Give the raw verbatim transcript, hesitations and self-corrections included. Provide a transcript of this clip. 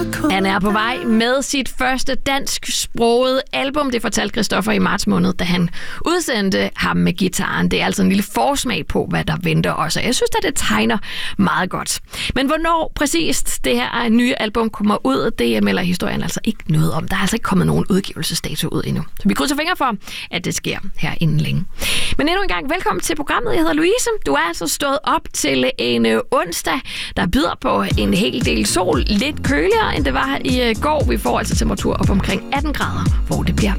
Han er på vej med sit første dansksprogede album. Det fortalte Christoffer i marts måned, da han udsendte ham med gitaren. Det er altså en lille forsmag på, hvad der venter os. Jeg synes, at det tegner meget godt. Men hvornår præcist det her nye album kommer ud, det melder historien altså ikke noget om. Der er altså ikke kommet nogen udgivelsesdato ud endnu. Så vi krydser fingre for, at det sker her inden længe. Men endnu en gang, velkommen til programmet. Jeg hedder Louise. Du er altså stået op til en onsdag, der byder på en hel del sol. Lidt køligere, end det var i går. Vi får altså temperatur op omkring atten grader, hvor det bliver